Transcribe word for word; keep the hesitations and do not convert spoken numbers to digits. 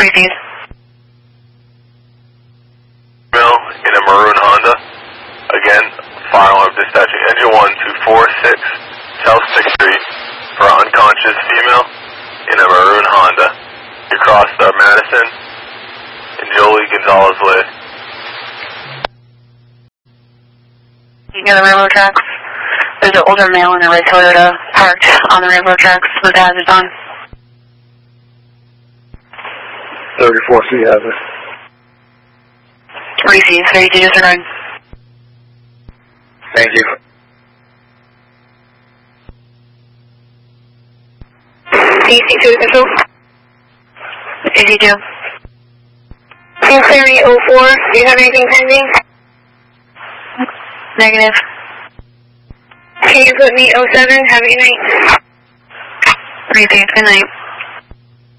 Received. Email in a maroon Honda. Again, fire alarm dispatching engine one two four six South sixth Street for an unconscious female in a maroon Honda. Across the Madison and Jolie Gonzalez Way. You know the railroad tracks? There's an older male in a red Toyota parked on the railroad tracks with hazards on. thirty-four C hazard. Received. thirty-two disregard. Thank you. C C two official. C C two. two thirty oh four, do you have anything pending? Negative. Can you put me oh seven? Have a good night. Received. Good night.